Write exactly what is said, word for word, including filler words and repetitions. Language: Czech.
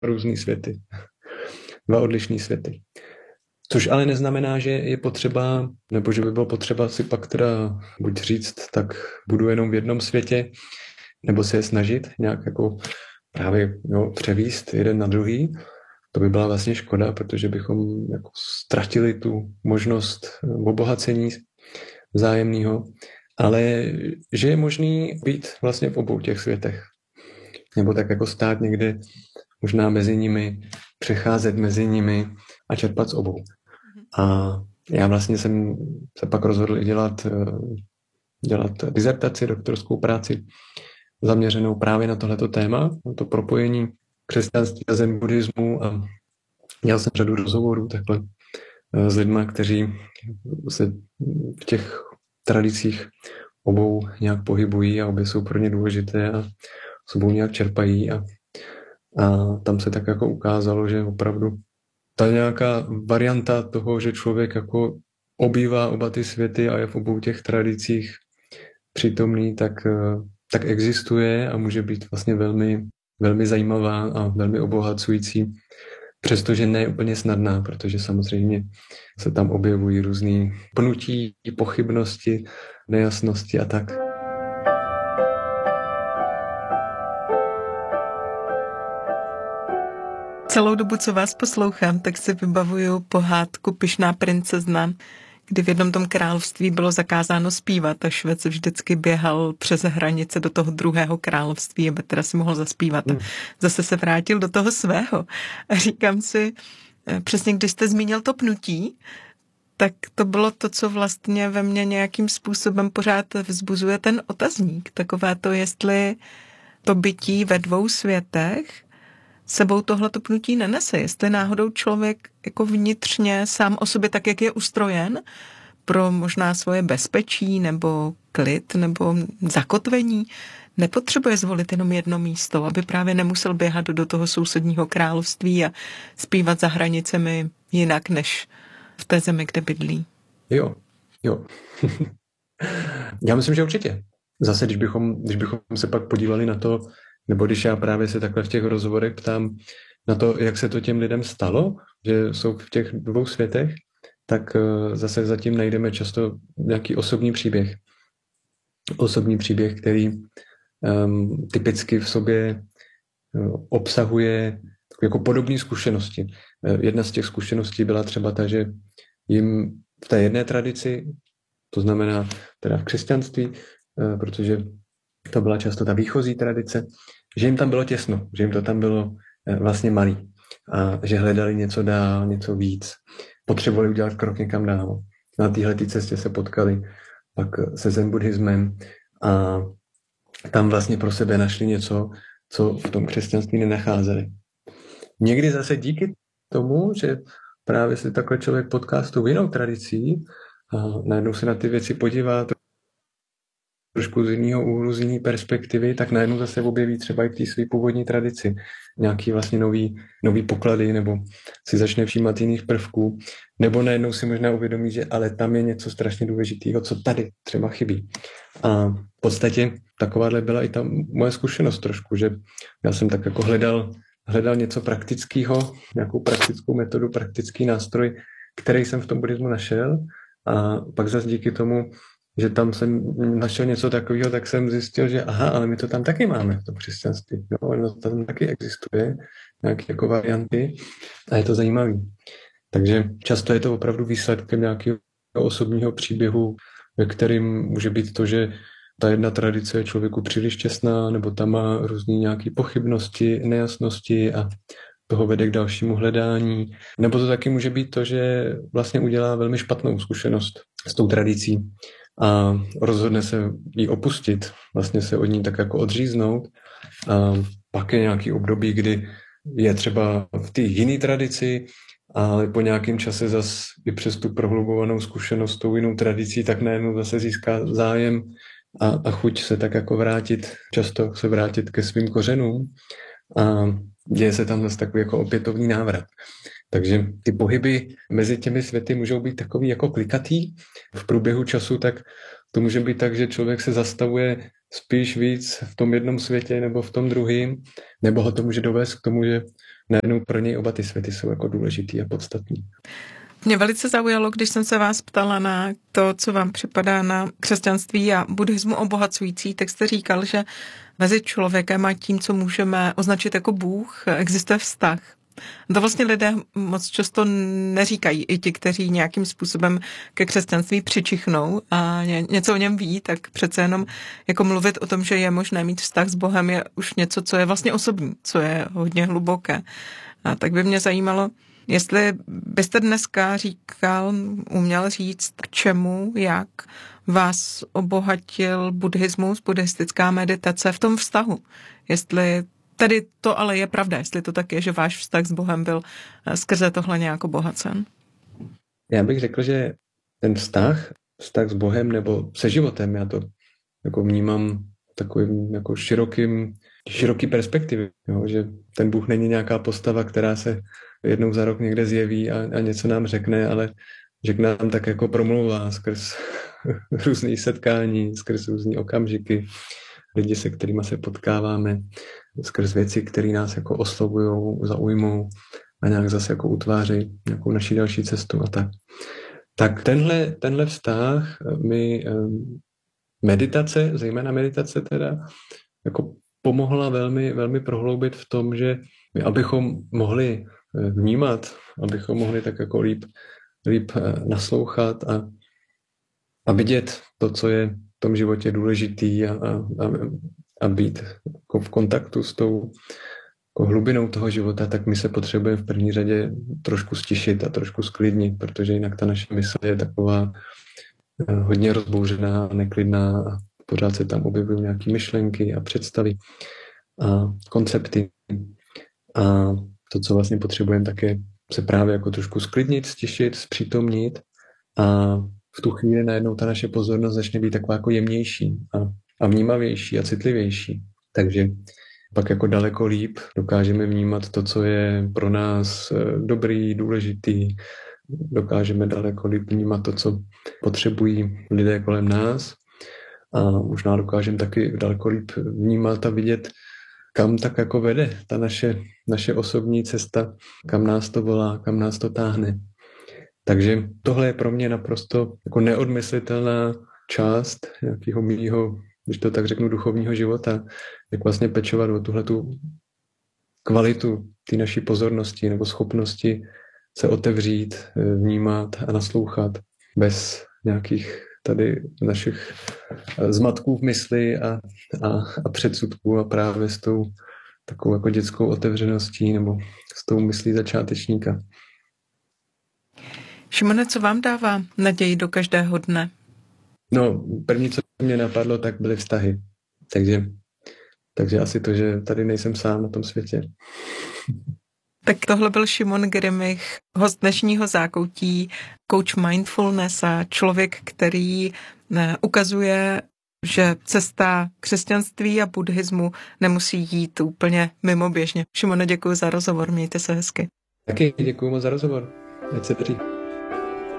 různý světy. Dva odlišný světy. Což ale neznamená, že je potřeba, nebo že by bylo potřeba si pak teda buď říct, tak budu jenom v jednom světě, nebo se je snažit nějak jako právě jo, převíst jeden na druhý. To by byla vlastně škoda, protože bychom jako ztratili tu možnost obohacení vzájemného, ale že je možný být vlastně v obou těch světech. Nebo tak jako stát někde možná mezi nimi, přecházet mezi nimi a čerpat z obou. A já vlastně jsem se pak rozhodl i dělat, dělat dizertaci, doktorskou práci zaměřenou právě na tohleto téma, na to propojení křesťanství a zen buddhismu, a dělal jsem řadu rozhovorů takhle s lidma, kteří se v těch tradicích obou nějak pohybují a obě jsou pro ně důležité a s obou nějak čerpají, a, a tam se tak jako ukázalo, že opravdu ta nějaká varianta toho, že člověk jako obývá oba ty světy a je v obou těch tradicích přítomný, tak, tak existuje a může být vlastně velmi, velmi zajímavá a velmi obohacující, přestože ne úplně snadná, protože samozřejmě se tam objevují různý pnutí, pochybnosti, nejasnosti a tak. Celou dobu, co vás poslouchám, tak si vybavuju pohádku Pyšná princezna, kdy v jednom tom království bylo zakázáno zpívat a švec vždycky běhal přes hranice do toho druhého království, aby teda si mohl zaspívat. Hmm. Zase se vrátil do toho svého. A říkám si, přesně když jste zmínil to pnutí, tak to bylo to, co vlastně ve mně nějakým způsobem pořád vzbuzuje ten otazník. Takové to, jestli to bytí ve dvou světech sebou tohleto pnutí nenese. Jestli náhodou člověk jako vnitřně sám o sobě, tak jak je ustrojen, pro možná svoje bezpečí nebo klid nebo zakotvení, nepotřebuje zvolit jenom jedno místo, aby právě nemusel běhat do toho sousedního království a zpívat za hranicemi jinak, než v té zemi, kde bydlí. Jo, jo. Já myslím, že určitě. Zase, když bychom, když bychom se pak podívali na to, nebo když já právě se takhle v těch rozhovorech ptám na to, jak se to těm lidem stalo, že jsou v těch dvou světech, tak zase zatím najdeme často nějaký osobní příběh. Osobní příběh, který um, typicky v sobě um, obsahuje jako podobné zkušenosti. Jedna z těch zkušeností byla třeba ta, že jim v té jedné tradici, to znamená teda v křesťanství, uh, protože to byla často ta výchozí tradice, že jim tam bylo těsno, že jim to tam bylo vlastně malý a že hledali něco dál, něco víc. Potřebovali udělat krok někam dál. Na téhleté cestě se potkali pak se zen buddhismem a tam vlastně pro sebe našli něco, co v tom křesťanství nenacházeli. Někdy zase díky tomu, že právě se takhle člověk potká s tou jinou tradicí a najednou se na ty věci podívá trošku z jiného úhlu, z jiné perspektivy, tak najednou zase objeví třeba i v té své původní tradici nějaký vlastně nový, nový poklady, nebo si začne všímat jiných prvků, nebo najednou si možná uvědomí, že ale tam je něco strašně důležitého, co tady třeba chybí. A v podstatě takováhle byla i ta moje zkušenost trošku, že já jsem tak jako hledal, hledal něco praktického, nějakou praktickou metodu, praktický nástroj, který jsem v tom buddhismu našel, a pak zase díky tomu, že tam jsem našel něco takového, tak jsem zjistil, že aha, ale my to tam taky máme v tom křesťanství. Jo? No, to tam taky existuje, nějaké jako varianty a je to zajímavý. Takže často je to opravdu výsledkem nějakého osobního příběhu, ve kterým může být to, že ta jedna tradice je člověku příliš těsná, nebo tam má různé nějaké pochybnosti, nejasnosti a toho vede k dalšímu hledání. Nebo to taky může být to, že vlastně udělá velmi špatnou zkušenost s tou tradicí a rozhodne se ji opustit, vlastně se od ní tak jako odříznout. A pak je nějaký období, kdy je třeba v té jiné tradici, ale po nějakém čase zase i přes tu prohlubovanou zkušenost s tou jinou tradicí, tak najednou zase získá zájem a, a chuť se tak jako vrátit, často se vrátit ke svým kořenům. A děje se tam zase takový jako opětovný návrat. Takže ty pohyby mezi těmi světy můžou být takový jako klikatý v průběhu času, tak To může být tak, že člověk se zastavuje spíš víc v tom jednom světě nebo v tom druhém, nebo ho to může dovést k tomu, že najednou pro něj oba ty světy jsou jako důležitý a podstatný. Mě velice zaujalo, když jsem se vás ptala na to, co vám připadá na křesťanství a buddhismu obohacující, tak jste říkal, že mezi člověkem a tím, co můžeme označit jako Bůh, existuje vztah. To vlastně lidé moc často neříkají. I ti, kteří nějakým způsobem ke křesťanství přičichnou a něco o něm ví, tak přece jenom jako mluvit o tom, že je možné mít vztah s Bohem, je už něco, co je vlastně osobní, co je hodně hluboké. A tak by mě zajímalo, jestli byste dneska říkal, uměl říct, k čemu, jak vás obohatil buddhismus, buddhistická meditace v tom vztahu. Jestli tedy to ale je pravda, jestli to tak je, že váš vztah s Bohem byl skrze tohle nějak obohacen. Já bych řekl, že ten vztah, vztah s Bohem nebo se životem, já to jako vnímám takovým jako širokým, široký perspektivy, jo, že ten Bůh není nějaká postava, která se jednou za rok někde zjeví a, a něco nám řekne, ale že k nám tak jako promluvá skrz různý setkání, skrz různý okamžiky, lidi, se kterými se potkáváme, skrz věci, které nás jako oslovují, zaujmou a nějak zase jako utvářejí nějakou naší další cestu a tak. Tak tenhle, tenhle vztah mi meditace, zejména meditace teda, jako pomohla velmi, velmi prohloubit v tom, že my, abychom mohli vnímat, abychom mohli tak jako líp, líp naslouchat a, a vidět to, co je v tom životě důležitý a, a, a být jako v kontaktu s tou jako hlubinou toho života, tak my se potřebujeme v první řadě trošku stišit a trošku sklidnit, protože jinak ta naše mysl je taková hodně rozbouřená, neklidná a pořád se tam objevují nějaké myšlenky a představy a koncepty. A to, co vlastně potřebujeme, tak je se právě jako trošku sklidnit, stišit, zpřítomnit a v tu chvíli najednou ta naše pozornost začne být taková jako jemnější a, a vnímavější a citlivější. Takže pak jako daleko líp dokážeme vnímat to, co je pro nás dobrý, důležitý, dokážeme daleko líp vnímat to, co potřebují lidé kolem nás a možná dokážeme taky daleko líp vnímat a vidět, kam tak jako vede ta naše, naše osobní cesta, kam nás to volá, kam nás to táhne. Takže tohle je pro mě naprosto jako neodmyslitelná část nějakého mýho, když to tak řeknu, duchovního života, jak vlastně pečovat o tuhletu kvalitu té naší pozornosti nebo schopnosti se otevřít, vnímat a naslouchat bez nějakých tady našich zmatků v mysli a, a, a předsudků a právě s tou takovou jako dětskou otevřeností nebo s tou myslí začátečníka. Šimone, co vám dává naději do každého dne? No, první, co mě napadlo, tak byly vztahy. Takže, takže asi to, že tady nejsem sám na tom světě. Tak tohle byl Šimon Grimich, host dnešního Zákoutí, coach mindfulness a člověk, který ukazuje, že cesta křesťanství a buddhismu nemusí jít úplně mimoběžně. Šimone, děkuji za rozhovor, mějte se hezky. Taky děkuji moc za rozhovor. Ať se daří.